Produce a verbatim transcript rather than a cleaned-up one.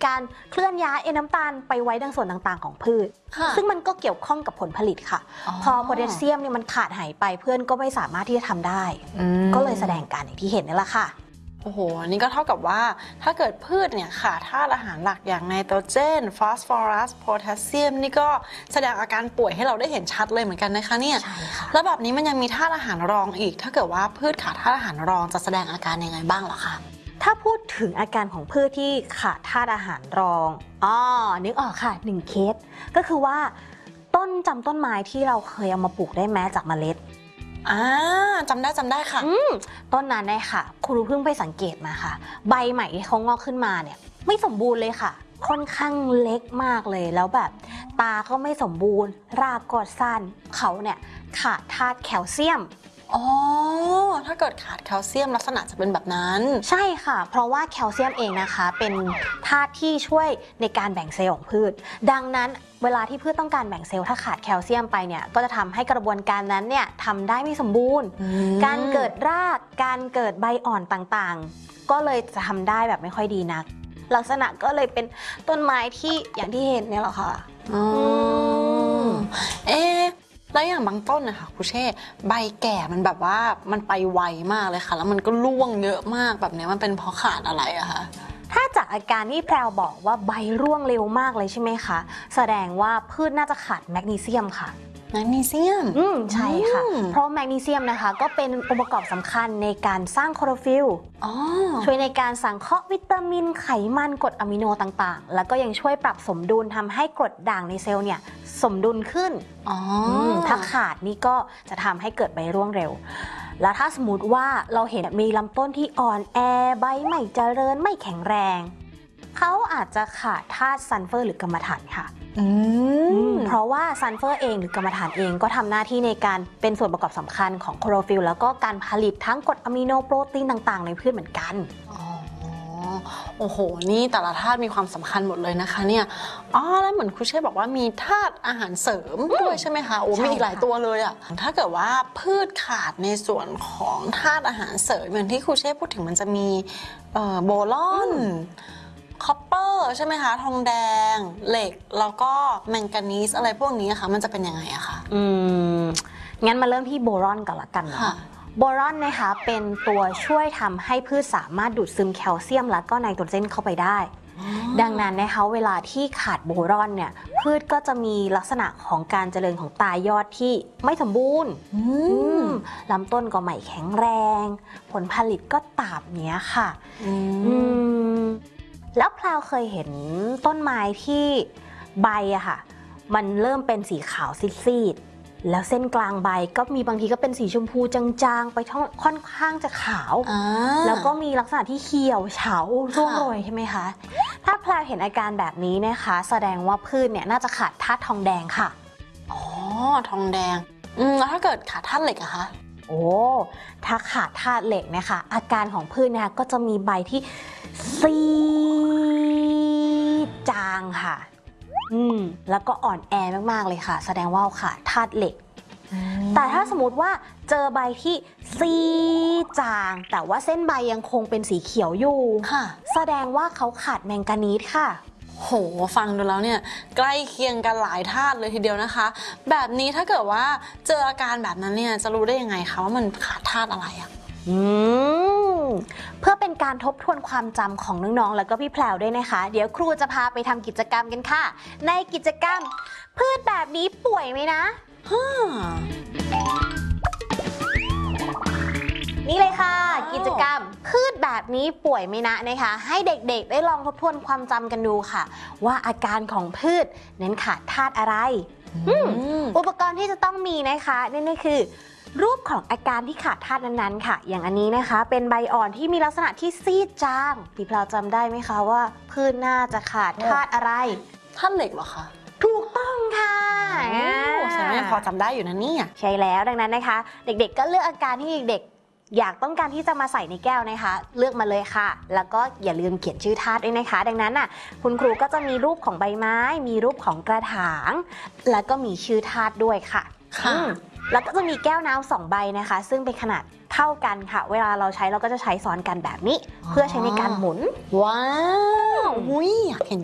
การเคลื่อนย้ายไอ้น้ำตาลไปไว้ในส่วนต่างๆของพืชซึ่งมันก็เกี่ยวข้องกับผลผลิตค่ะพอโพแทสเซียมเนี่ยมันขาดหายไปเพื่อนก็ไม่สามารถที่จะทำได้ก็เลยแสดงการอย่างที่เห็นนี่แหละค่ะโอ้โหนี่ก็เท่ากับว่าถ้าเกิดพืชเนี่ยขาดธาตุอาหารหลักอย่างไนโตรเจนฟอสฟอรัสโพแทสเซียมนี่ก็แสดงอาการป่วยให้เราได้เห็นชัดเลยเหมือนกันนะคะเนี่ยใช่ค่ะแล้วแบบนี้มันยังมีธาตุอาหารรองอีกถ้าเกิดว่าพืชขาดธาตุอาหารรองจะแสดงอาการยังไงบ้างเหรอคะถ้าพูดถึงอาการของพืชที่ขาดธาตุอาหารรองอ๋อนึกออกค่ะหนึ่งเคสก็คือว่าต้นจำต้นไม้ที่เราเคยเอามาปลูกได้แม้จากเมล็ดอ่าจำได้จำได้ค่ะต้นนั้นเนี่ยค่ะครูเพิ่งไปสังเกตมาค่ะใบใหม่ที่เขางอกขึ้นมาเนี่ยไม่สมบูรณ์เลยค่ะค่อนข้างเล็กมากเลยแล้วแบบตาก็ไม่สมบูรณ์รากก็สั้นเขาเนี่ยขาดธาตุแคลเซียมอ๋อถ้าเกิดขาดแคลเซียมลักษณะจะเป็นแบบนั้นใช่ค่ะเพราะว่าแคลเซียมเองนะคะเป็นธาตุที่ช่วยในการแบ่งเซลล์ของพืชดังนั้นเวลาที่พืชต้องการแบ่งเซลล์ถ้าขาดแคลเซียมไปเนี่ยก็จะทำให้กระบวนการนั้นเนี่ยทำได้ไม่สมบูรณ์การเกิดรากการเกิดใบอ่อนต่างๆก็เลยจะทำได้แบบไม่ค่อยดีนักลักษณะก็เลยเป็นต้นไม้ที่อย่างที่เห็นเนี่ยแหละค่ะอืมเอ๊ะแล้วอย่างบางต้นนะคะครูเช่ใบแก่มันแบบว่ามันไปไวมากเลยค่ะแล้วมันก็ร่วงเยอะมากแบบนี้มันเป็นเพราะขาดอะไรอะคะถ้าจากอาการที่แพรวบอกว่าใบร่วงเร็วมากเลยใช่ไหมคะแสดงว่าพืชน่าจะขาดแมกนีเซียมค่ะแมกนีเซียมอืมใช่ค่ะเพราะแมกนีเซียมนะคะก็เป็นองค์ประกอบสำคัญในการสร้างคลอโรฟิลล์ช่วยในการสังเคราะห์วิตามินไขมันกรดอะมิโนต่างๆแล้วก็ยังช่วยปรับสมดุลทำให้กรดด่างในเซลล์เนี่ยสมดุลขึ้นถ้าขาดนี่ก็จะทำให้เกิดใบร่วงเร็วแล้วถ้าสมมติว่าเราเห็นมีลำต้นที่อ่อนแอใบไม่เจริญไม่แข็งแรงเขาอาจจะขาดธาตุซัลเฟอร์หรือกรรมฐานค่ะเพราะว่าซัลเฟอร์เองหรือกรรมฐานเองก็ทำหน้าที่ในการเป็นส่วนประกอบสำคัญของคลอโรฟิลล์แล้วก็การผลิตทั้งกรดอะมิโนโปรตีนต่างๆในพืชเหมือนกันโอ้โหนี่แต่ละธาตุมีความสำคัญหมดเลยนะคะเนี่ยอ๋อแล้วเหมือนครูเช่บอกว่ามีธาตุอาหารเสริมด้วยใช่ไหมคะโอ้มีอีกหลายตัวเลยอะถ้าเกิดว่าพืชขาดในส่วนของธาตุอาหารเสริมอย่างที่ครูเช่พูดถึงมันจะมีโบรอนคอปเปอร์ใช่ไหมคะทองแดงเหล็กแล้วก็แมงกานีสอะไรพวกนี้ค่ะมันจะเป็นยังไงอะคะอืมงั้นมาเริ่มที่โบรอนก่อนละกันเนาะโบรอนนะคะเป็นตัวช่วยทำให้พืชสามารถดูดซึมแคลเซียมและก็ไนโตรเจนเข้าไปได้ดังนั้นนะคะเวลาที่ขาดโบรอนเนี่ยพืชก็จะมีลักษณะของการเจริญของตายอดที่ไม่สมบูรณ์ลำต้นก็ไม่แข็งแรงผลผลิตก็ต่ำเนี้ยค่ะแล้วพลาวเคยเห็นต้นไม้ที่ใบอะค่ะมันเริ่มเป็นสีขาวซีดๆแล้วเส้นกลางใบก็มีบางทีก็เป็นสีชมพูจางๆไปค่อนข้างจะขาวแล้วก็มีลักษณะที่เขียวเฉาร่วงโรยใช่ไหมคะถ้าพลาวเห็นอาการแบบนี้นะคะแสดงว่าพืชเนี่ยน่าจะขาดธาตุทองแดงค่ะอ๋อทองแดงอืมแล้วถ้าเกิดขาดธาตุเหล็กอะคะโอ้ถ้าขาดธาตุเหล็กนะคะอาการของพืชนะคะก็จะมีใบที่ซีดจางค่ะอืมแล้วก็อ่อนแอมากๆเลยค่ะแสดงว่าขาดธาตุเหล็กแต่ถ้าสมมติว่าเจอใบที่ซีดจางแต่ว่าเส้นใบยังคงเป็นสีเขียวอยู่ค่ะแสดงว่าเขาขาดแมงกานีสค่ะโหฟังดูแล้วเนี่ยใกล้เคียงกันหลายธาตุเลยทีเดียวนะคะแบบนี้ถ้าเกิดว่าเจออาการแบบนั้นเนี่ยจะรู้ได้ยังไงคะว่ามันขาดธาตุอะไรอะอืมเพื่อเป็นการทบทวนความจำของน้องๆแล้วก็พี่แพรวด้วยนะคะเดี๋ยวครูจะพาไปทำกิจกรรมกันค่ะในกิจกรรมพืชแบบนี้ป่วยไหมนะนี่เลยค่ะกิจกรรมพืชแบบนี้ป่วยไหมนะนะคะให้เด็กๆได้ลองทบทวนความจำกันดูค่ะว่าอาการของพืชนั้นขาดธาตุอะไรอุปกรณ์ที่จะต้องมีนะคะนี่นี่คือรูปของอาการที่ขาดธาตุนั้นๆค่ะอย่างอันนี้นะคะเป็นใบอ่อนที่มีลักษณะที่ซีดจางพี่พลาวจำได้ไหมคะว่าพืชน่าจะขาดธาตุอะไรธาตุเหล็กเหรอคะถูกต้องค่ะแสดงว่าพอจำได้อยู่นะเนี่ยใช่แล้วดังนั้นนะคะเด็กๆก็เลือกอาการที่เด็กๆอยากต้องการที่จะมาใส่ในแก้วนะคะเลือกมาเลยค่ะแล้วก็อย่าลืมเขียนชื่อธาตุด้วยนะคะดังนั้นน่ะคุณครูก็จะมีรูปของใบไม้มีรูปของกระถางแล้วก็มีชื่อธาตุด้วยค่ะค่ะแล้วก็จะมีแก้วน้ำสองใบนะคะ ซึ่งเป็นขนาดเท่ากันค่ะ เวลาเราใช้เราก็จะใช้ซ้อนกันแบบนี้ เพื่อใช้ในการหมุนว้าวอุ้ยอยากเห็น